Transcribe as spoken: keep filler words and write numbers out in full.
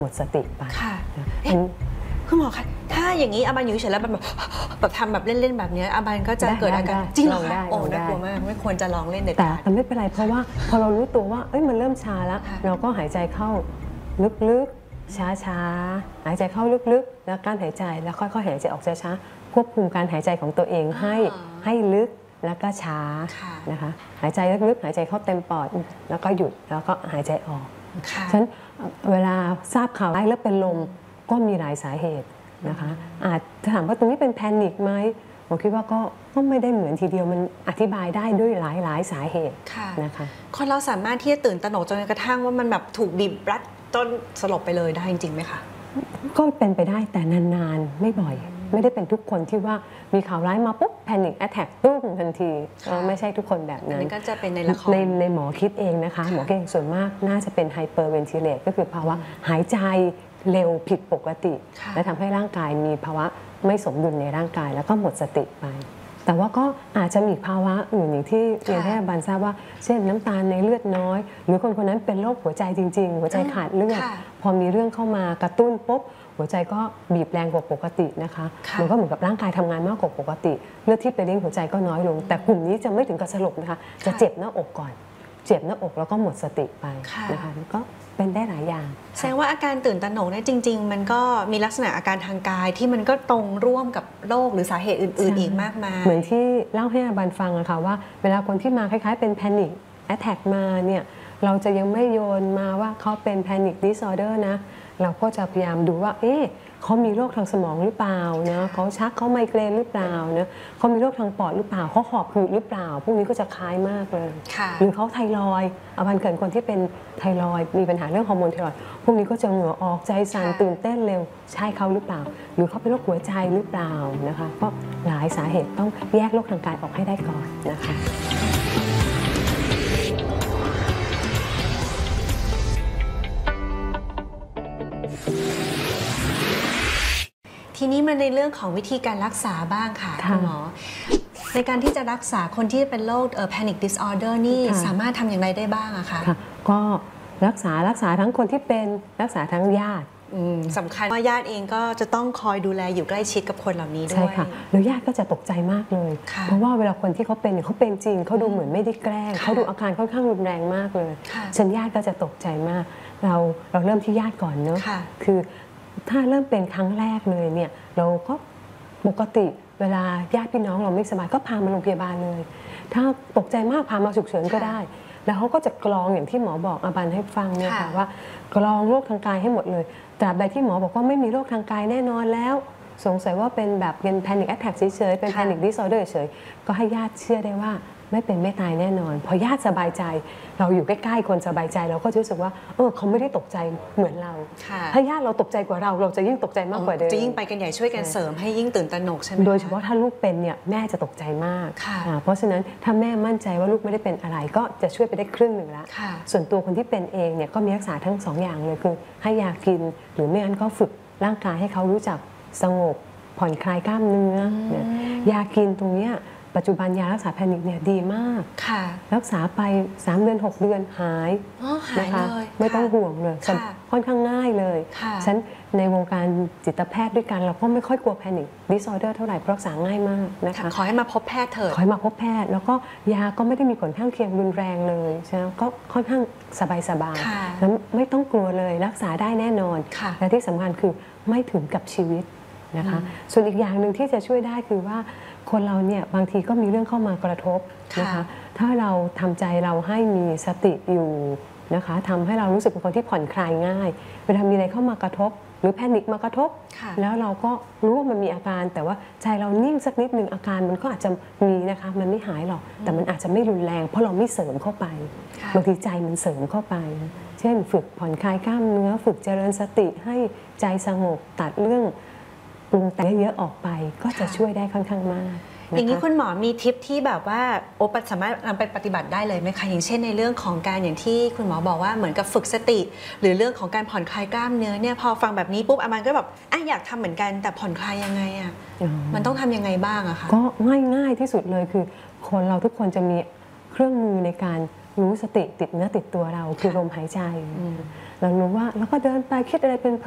หมดสติไปค่ะคุณหมอคะถ้าอย่างนี้อาบันอยู่เฉยแล้วแบบแบบทำแบบเล่นๆแบบนี้อาบันก็จะเกิดอาการจริงเหรอคะโอ้น่ากลัวมากไม่ควรจะลองเล่นเด็ดขาดแต่ไม่เป็นไรเพราะว่าพอเรารู้ตัวว่าเอ้ยมันเริ่มชาแล้วเราก็หายใจเข้าลึกๆช้าๆหายใจเข้าลึกๆแล้วการหายใจแล้วค่อยๆหายใจออกช้าๆควบคุมการหายใจของตัวเองให้ให้ลึกแล้วก็ช้านะคะหายใจลึกๆหายใจเข้าเต็มปอดแล้วก็หยุดแล้วก็หายใจออกฉะนั้นเวลาทราบข่าวร้ายแล้วเป็นลมก็มีหลายสาเหตุนะคะอาจจะถามว่าตรงนี้เป็นแพนิคไหมผมคิดว่าก็ก็ไม่ได้เหมือนทีเดียวมันอธิบายได้ด้วยหลายหลายสาเหตุนะคะคนเราสามารถที่จะตื่นตระหนกจนกระทั่งว่ามันแบบถูกบีบรัดจนสลบไปเลยได้จริงๆไหมคะก็เป็นไปได้แต่นานๆไม่บ่อยไม่ได้เป็นทุกคนที่ว่ามีข่าวร้ายมาปุ๊บแพนิคแอทแทกตุ้มทันทีไม่ใช่ทุกคนแบบนั้นก็จะเป็นในละครในในหมอคิดเองนะคะหมอเก่งส่วนมากน่าจะเป็นไฮเปอร์เวนทิเลตก็คือภาวะหายใจเร็วผิดปกติและทำให้ร่างกายมีภาวะไม่สมดุลในร่างกายแล้วก็หมดสติไปแต่ว่าก็อาจจะมีภาวะอื่นอย่างที่เรียนให้อาบันทราบว่าเช่นน้ำตาลในเลือดน้อยหรือคนคนนั้นเป็นโรคหัวใจจริงๆหัวใจขาดเลือดพอมีเรื่องเข้ามากระตุ้นปุ๊บหัวใจก็บีบแรงกว่าปกตินะคะมันก็เหมือนกับร่างกายทำงานมากกว่าปกติเลือดที่ไปเลี้ยงหัวใจก็น้อยลงแต่กลุ่มนี้จะไม่ถึงกับสลบนะคะจะเจ็บหน้าอกก่อนเจ็บหน้าอกแล้วก็หมดสติไปนะคะก็เป็นได้หลายอย่างแสดงว่าอาการตื่นตระหนกเนี่ยจริงๆมันก็มีลักษณะอาการทางกายที่มันก็ตรงร่วมกับโรคหรือสาเหตุอื่นๆอีกมากมายเหมือนที่เล่าให้อาบันฟังอะค่ะว่าเวลาคนที่มาคล้ายๆเป็นแพนิคแอทแทกมาเนี่ยเราจะยังไม่โยนมาว่าเขาเป็นแพนิคดิสออเดอร์นะเราก็จะพยายามดูว่าเอ๊ะเขามีโรคทางสมองหรือเปล่านะเขาชักเขาไมเกรนหรือเปล่านะเขามีโรคทางปอดหรือเปล่าเขาหอบหืดหรือเปล่าพวกนี้ก็จะคล้ายมากเลยหรือเขาไทรอยด์อาบันเกิดคนที่เป็นไทรอยด์มีปัญหาเรื่องฮอร์โมนไทรอยด์พวกนี้ก็จะเหงื่อออกใจสั่นตื่นเต้นเร็วใช่เขาหรือเปล่าหรือเขาเป็นโรคหัวใจหรือเปล่านะคะก็หลายสาเหตุต้องแยกโรคทางกายออกให้ได้ก่อนนะคะทีนี้มาในเรื่องของวิธีการรักษาบ้างค่ะคุณหมอในการที่จะรักษาคนที่เป็นโรค Panic Disorder นี่สามารถทำอย่างไรได้บ้างอะคะก็รักษารักษาทั้งคนที่เป็นรักษาทั้งญาติสำคัญว่าญาติเองก็จะต้องคอยดูแลอยู่ใกล้ชิดกับคนเหล่านี้ด้วยใช่ค่ะแล้วญาติก็จะตกใจมากเลยเพราะว่าเวลาคนที่เขาเป็นเขาเป็นจริงเขาดูเหมือนไม่ได้แกล้งเขาดูอาการค่อนข้างรุนแรงมากเลยฉันญาติก็จะตกใจมากเราเราเริ่มที่ญาติก่อนเนอะคือถ้าเริ่มเป็นครั้งแรกเลยเนี่ยเราก็ปกติเวลาญาติพี่น้องเราไม่สบายก็พามาโรงพยาบาลเลยถ้าตกใจมากพามาฉุกเฉินก็ได้แล้วเขาก็จะกรองอย่างที่หมอบอกอาบันให้ฟังเนี่ยค่ะว่ากรองโรคทางกายให้หมดเลยตราบใดที่หมอบอกว่าไม่มีโรคทางกายแน่นอนแล้วสงสัยว่าเป็นแบบเป็นแพนิคแอทแทกเฉยๆเป็นแพนิคดิสออเดอร์เฉยๆก็ให้ญาติเชื่อได้ว่าไม่เป็นไม่ตายแน่นอนพอญาติสบายใจเราอยู่ใกล้ๆคนสบายใจเราก็รู้สึกว่าเออเขาไม่ได้ตกใจเหมือนเราถ้าญาติเราตกใจกว่าเราเราจะยิ่งตกใจมากกว่าเดิมจะยิ่งไปกันใหญ่ช่วยกันเสริมให้ยิ่งตื่นตระหนกใช่ไหมโดยเฉพาะถ้าลูกเป็นเนี่ยแม่จะตกใจมากเพราะฉะนั้นถ้าแม่มั่นใจว่าลูกไม่ได้เป็นอะไรก็จะช่วยไปได้ครึ่งหนึ่งแล้วส่วนตัวคนที่เป็นเองเนี่ยก็มีรักษาทั้งสองอย่างเลยคือให้ยากินหรือไม่งั้นก็ฝึกร่างกายให้เขารู้จักสงบผ่อนคลายกล้ามเนื้อยากินตรงเนี้ยปัจจุบันยารักษาแพนิคเนี่ยดีมากรักษาไปสามเดือนหกเดือนหายนะคะไม่ต้องห่วงเลยค่อนข้างง่ายเลยฉันในวงการจิตแพทย์ด้วยกันเราก็ไม่ค่อยกลัวแพนิคดิสออเดอร์เท่าไหร่เพราะรักษาง่ายมากนะคะขอให้มาพบแพทย์เถอะขอให้มาพบแพทย์แล้วก็ยาก็ไม่ได้มีผลข้างเคียงรุนแรงเลยใช่ไหมก็ค่อนข้างสบายๆแล้วไม่ต้องกลัวเลยรักษาได้แน่นอนและที่สำคัญคือไม่ถึงกับชีวิตนะคะส่วนอีกอย่างหนึ่งที่จะช่วยได้คือว่าคนเราเนี่ยบางทีก็มีเรื่องเข้ามากระทบนะคะถ้าเราทำใจเราให้มีสติอยู่นะคะทำให้เรารู้สึกเป็นคนที่ผ่อนคลายง่ายเวลามีอะไรเข้ามากระทบหรือแพนิคมากระทบแล้วเราก็รู้ว่ามันมีอาการแต่ว่าใจเรานิ่งสักนิดหนึ่งอาการมันก็อาจจะมีนะคะมันไม่หายหรอกแต่มันอาจจะไม่รุนแรงเพราะเราไม่เสริมเข้าไปบางทีใจมันเสริมเข้าไปเช่นฝึกผ่อนคลายกล้ามเนื้อฝึกเจริญสติให้ใจสงบตัดเรื่องปรุงแต่งเยอะออกไปก็จะช่วยได้ค่อนข้างมากอย่างนี้คุณหมอมีทิปที่แบบว่าโอปสามารถนำไปปฏิบัติได้เลยไหมคะอย่างเช่นในเรื่องของการอย่างที่คุณหมอบอกว่าเหมือนกับฝึกสติหรือเรื่องของการผ่อนคลายกล้ามเนื้อเนี่ยพอฟังแบบนี้ปุ๊บอามันก็แบบอ่ะอยากทำเหมือนกันแต่ผ่อนคลายยังไงอ่ะมันต้องทำยังไงบ้างอะคะก็ง่ายๆที่สุดเลยคือคนเราทุกคนจะมีเครื่องมือในการรู้สติติดเนื้อติดตัวเราคือลมหายใจเรารู้ว่าเราก็เดินไปคิดอะไรเป็น